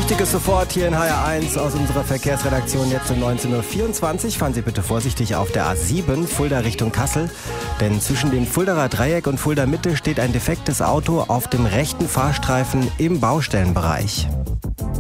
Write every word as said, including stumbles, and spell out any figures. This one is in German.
Wichtiges sofort hier in H R eins aus unserer Verkehrsredaktion jetzt um neunzehn Uhr vierundzwanzig. Fahren Sie bitte vorsichtig auf der A sieben, Fulda Richtung Kassel. Denn zwischen dem Fuldaer Dreieck und Fulda Mitte steht ein defektes Auto auf dem rechten Fahrstreifen im Baustellenbereich.